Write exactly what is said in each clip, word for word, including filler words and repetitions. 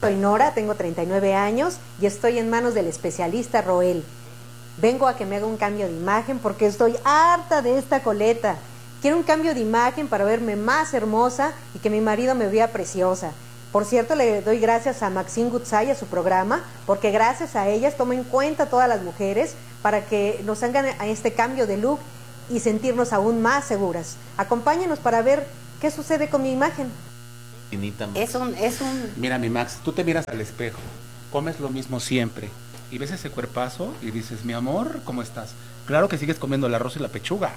Soy Nora, tengo treinta y nueve años y estoy en manos del especialista Roel. Vengo a que me haga un cambio de imagen porque estoy harta de esta coleta. Quiero un cambio de imagen para verme más hermosa y que mi marido me vea preciosa. Por cierto, le doy gracias a Maxine Goodsay, a su programa, porque gracias a ellas tomo en cuenta a todas las mujeres para que nos hagan este cambio de look y sentirnos aún más seguras. Acompáñenos para ver qué sucede con mi imagen. Es un, es un... Mira, mi Max, tú te miras al espejo, comes lo mismo siempre y ves ese cuerpazo y dices, mi amor, ¿cómo estás? Claro que sigues comiendo el arroz y la pechuga.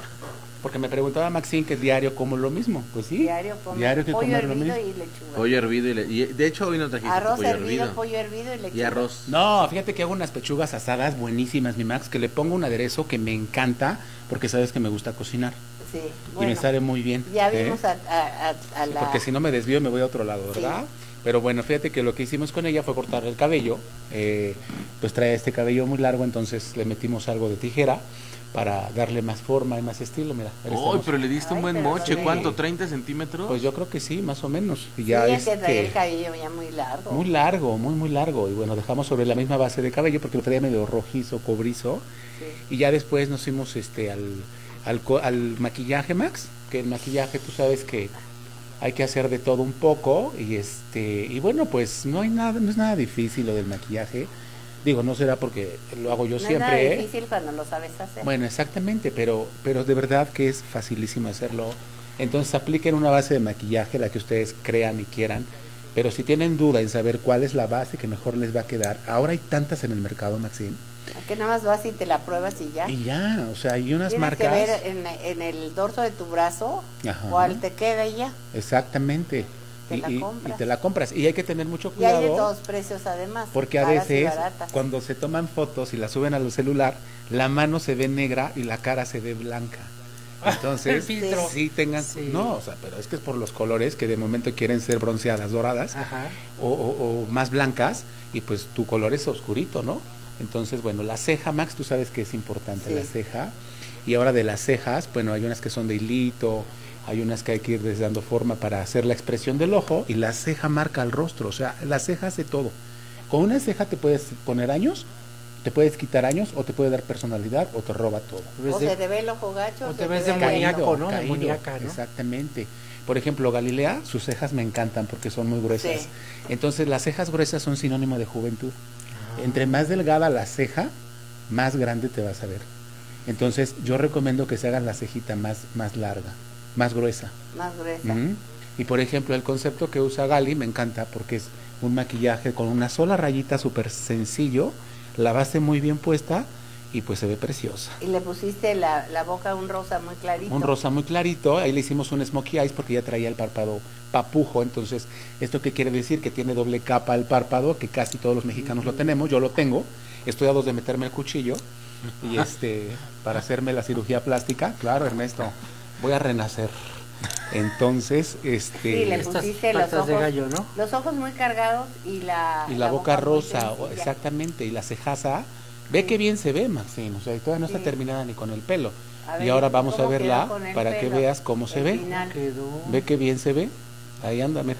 Porque me preguntaba Maxine que diario como lo mismo. Pues sí, diario, come, diario que pollo comer lo hervido mismo. y lechuga. Pollo hervido y, le... y de hecho hoy no trajiste arroz pollo hervido, hervido. pollo hervido y lechuga. Y arroz. No, fíjate que hago unas pechugas asadas buenísimas, mi Max, que le pongo un aderezo que me encanta porque sabes que me gusta cocinar. Sí, bueno, y me sale muy bien. Ya ¿eh? vimos a, a, a, a la... Sí, porque si no me desvío me voy a otro lado, ¿verdad? Sí. Pero bueno, fíjate que lo que hicimos con ella fue cortarle el cabello. Eh, pues trae este cabello muy largo, entonces le metimos algo de tijera para darle más forma y más estilo. Mira. ¡Oh, pero le diste Ay, un buen moche! Sí. ¿Cuánto? ¿treinta centímetros? Pues yo creo que sí, más o menos. Y ya sí, es que trae que... el cabello ya muy largo. Muy largo, muy, muy largo. Y bueno, dejamos sobre la misma base de cabello porque lo traía medio rojizo, cobrizo. Sí. Y ya después nos fuimos este, al, al, al maquillaje, Max. Que el maquillaje, tú sabes que hay que hacer de todo un poco. Y este y bueno, pues no hay nada, no es nada difícil lo del maquillaje. Digo, no será porque lo hago yo no siempre. No es nada ¿eh? difícil cuando lo sabes hacer. Bueno, exactamente, pero, pero de verdad que es facilísimo hacerlo. Entonces apliquen una base de maquillaje, la que ustedes crean y quieran. Pero si tienen duda en saber cuál es la base que mejor les va a quedar, ahora hay tantas en el mercado, Maxine. Que nada más vas y te la pruebas y ya. Y ya, o sea, hay unas Tienes marcas. Tienes que ver en, en el dorso de tu brazo, ajá, cuál te queda y ya. Exactamente. Te y, la y, compras. y te la compras. Y hay que tener mucho cuidado. Y hay de todos precios además. Porque a veces, cuando se toman fotos y las suben al celular, la mano se ve negra y la cara se ve blanca. Entonces, sí, sí tengan... Sí. No, o sea, pero es que es por los colores que de momento quieren ser bronceadas, doradas, o, o, o más blancas, y pues tu color es oscurito, ¿no? Entonces, bueno, la ceja, Max, tú sabes que es importante, sí, la ceja. Y ahora de las cejas, bueno, hay unas que son de hilito, hay unas que hay que ir dando forma para hacer la expresión del ojo, y la ceja marca el rostro, o sea, la ceja hace todo. Con una ceja te puedes poner años, te puedes quitar años, o te puede dar personalidad, o te roba todo. O se te ve el ojo gacho, o te ves de maníaco, ¿no? Caído, maníaca, ¿no? Exactamente. Por ejemplo, Galilea, sus cejas me encantan porque son muy gruesas. Sí. Entonces, las cejas gruesas son sinónimo de juventud. Ah. Entre más delgada la ceja, más grande te vas a ver. Entonces, yo recomiendo que se hagan la cejita más, más larga, más gruesa. Más gruesa. Uh-huh. Y por ejemplo, el concepto que usa Gali me encanta porque es un maquillaje con una sola rayita súper sencillo, la base muy bien puesta y pues se ve preciosa. Y le pusiste la, la boca un rosa muy clarito. Un rosa muy clarito, ahí le hicimos un smokey eyes porque ya traía el párpado papujo, entonces, ¿esto qué quiere decir? Que tiene doble capa el párpado, que casi todos los mexicanos uh-huh. lo tenemos, yo lo tengo, estoy a dos de meterme el cuchillo y este, para hacerme la cirugía plástica, claro, Ernesto, voy a renacer. Entonces, este... Sí, le pusiste los ojos, de gallo, ¿no? los ojos muy cargados y la... Y la, la boca, boca rosa, exactamente, y la cejaza. Ve sí. que bien se ve, Maxine, o sea, todavía no sí. está terminada ni con el pelo. A y ver, ahora vamos a verla para pelo? que veas cómo el se ve. Quedó. Ve que bien se ve. Ahí anda, mira.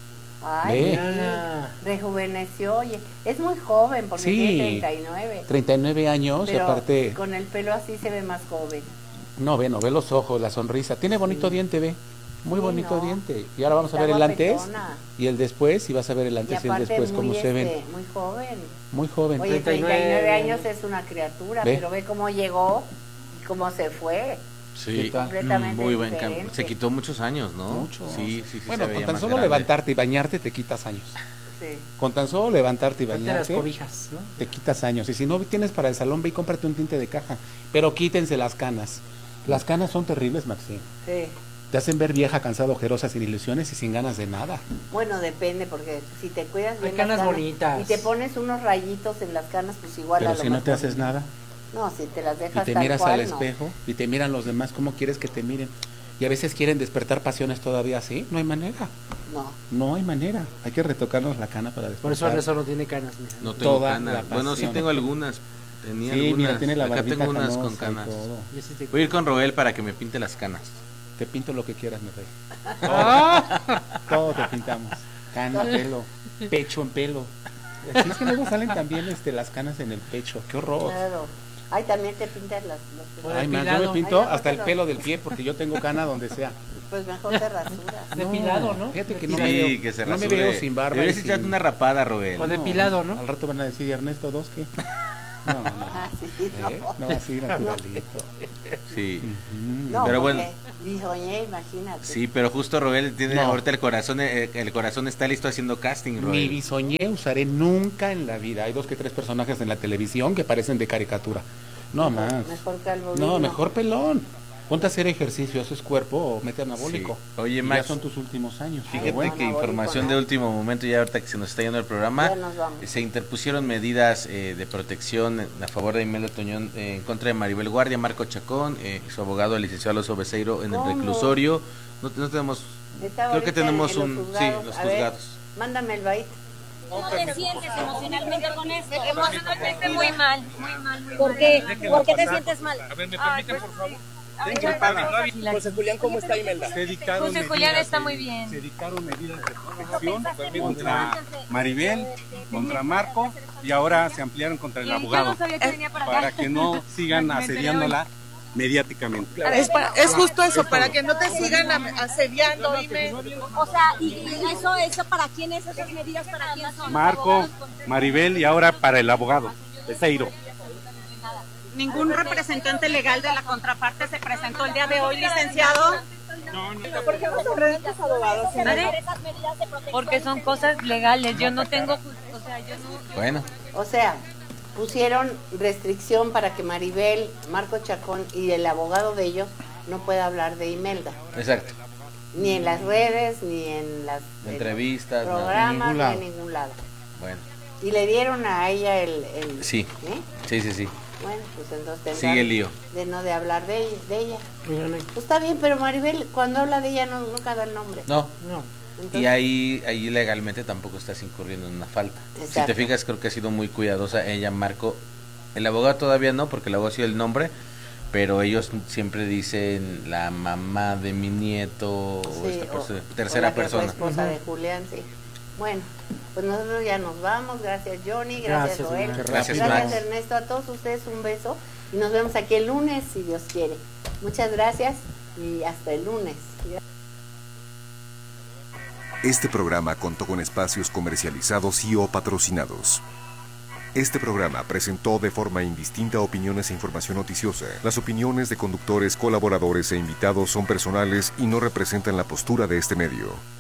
Ay, rejuveneció, oye, es muy joven porque sí, tiene treinta y nueve. treinta y nueve años, pero aparte... con el pelo así se ve más joven. No, ve, no, ve los ojos, la sonrisa. Tiene bonito sí. diente, ve. Muy sí, bonito no. diente. Y ahora vamos Está a ver guapetona. el antes y el después, y vas a ver el antes y, y el después, muy cómo este, se ven. Muy joven. Muy joven. Oye, treinta y nueve años es una criatura, ¿Ve? pero ve cómo llegó y cómo se fue. Sí, completamente muy buen diferente. cambio. Se quitó muchos años, ¿no? Muchos. Sí, sí, sí. Bueno, se con tan solo grande. levantarte y bañarte te quitas años. Sí. Con tan solo levantarte y bañarte las cobijas, ¿no? te quitas años. Y si no tienes para el salón, ve y cómprate un tinte de caja. Pero quítense las canas. Las canas son terribles, Maxine. Sí. Te hacen ver vieja, cansada, ojerosa, sin ilusiones y sin ganas de nada. Bueno, depende, porque si te cuidas bien hay canas, las canas bonitas y te pones unos rayitos en las canas, pues igual Pero a lo si no mejor. te haces nada. No, si te las dejas y te tal miras cual, al no. espejo y te miran los demás, ¿cómo quieres que te miren? Y a veces quieren despertar pasiones todavía así, no hay manera. No. No hay manera. Hay que retocarnos la cana para despertar. Por eso Ernesto no tiene canas, mira. No tengo Toda canas. Bueno, sí tengo algunas. Tenía sí, algunas. mira, tiene la Acá tengo unas con canas. Sí Voy a ir con Roel para que me pinte las canas. Te pinto lo que quieras, mi rey. Todo, todo te pintamos. Cana, pelo, pecho en pelo. Es que luego salen también este, las canas en el pecho, qué horror. Claro. Ay, también te pintas las... los Ay, más, yo me pinto Ay, hasta el pelo del pie porque yo tengo cana donde sea. Pues mejor te rasuras. No, depilado, ¿no? Fíjate que no, sí, me, veo, que se no me veo sin barba. Deberías echarte sin... una rapada, Roel. O depilado, ¿no? Al rato van a decir, Ernesto, ¿dos qué? No, no. Ah, sí, no. ¿Eh? No, así naturalito. Sí. Uh-huh. No, pero bueno. Bisoñé, imagínate. Sí, pero justo Roel tiene no. ahorita el corazón, el, el corazón está listo haciendo casting, Roel. Mi bisoñé usaré nunca en la vida. Hay dos que tres personajes en la televisión que parecen de caricatura. No, no más. Mejor calvo. No, mejor pelón. Ponte a hacer ejercicio, haces cuerpo o mete anabólico. Sí. Oye, Max, ya son tus últimos años. Fíjate bueno, que información de último momento, ya ahorita que se nos está yendo el programa, se interpusieron medidas eh, de protección a favor de Imelda Toñón eh, en contra de Maribel Guardia, Marco Chacón, eh, su abogado, el licenciado Alonso Becerro, en ¿Cómo? el reclusorio. No, no tenemos, Estaba creo que tenemos un, juzgados. sí, los a juzgados. Ver, mándame el bait. ¿Cómo te sientes emocionalmente con esto? Emocionalmente muy mal, muy mal, muy ¿Por qué? ¿Por qué te sientes mal? A ver, ¿me permite, por favor? José Julián, ¿cómo está Imelda? José Julián está muy bien. Se dictaron medidas de protección contra Maribel, contra Marco y ahora se ampliaron contra el abogado para que no sigan asediándola mediáticamente. Es, para, es justo eso, para que no te sigan asediando, dime. O sea, ¿y eso, eso para quién es esas medidas? ¿Para quién son? Marco, Maribel y ahora para el abogado, Becerro. ¿Ningún representante legal de la contraparte se presentó el día de hoy, licenciado? No, no. ¿Por qué no sobre tus abogados? Porque son cosas legales, yo no tengo, o sea, yo no... Bueno. O sea, pusieron restricción para que Maribel, Marco Chacón y el abogado de ellos no pueda hablar de Imelda. Exacto. Ni en las redes, ni en las entrevistas, en programas, no. ni en ningún lado. Bueno. Y le dieron a ella el... el sí. ¿eh? sí, sí, sí. Bueno, pues entonces sigue el lío. De no de hablar de ella. De ella. Pues está bien, pero Maribel cuando habla de ella no, nunca da el nombre. No, no. Entonces, y ahí, ahí legalmente tampoco estás incurriendo en una falta. Exacto. Si te fijas, creo que ha sido muy cuidadosa ella, Marco. El abogado todavía no, porque el abogado ha sido el nombre, pero ellos siempre dicen la mamá de mi nieto o sí, esta o, tercera o la persona. La esposa uh-huh. de Julián, sí. Bueno, pues nosotros ya nos vamos. Gracias, Johnny. Gracias, gracias Joel. Gracias, gracias Max. Ernesto. A todos ustedes un beso. Y nos vemos aquí el lunes, si Dios quiere. Muchas gracias y hasta el lunes. Este programa contó con espacios comercializados y o patrocinados. Este programa presentó de forma indistinta opiniones e información noticiosa. Las opiniones de conductores, colaboradores e invitados son personales y no representan la postura de este medio.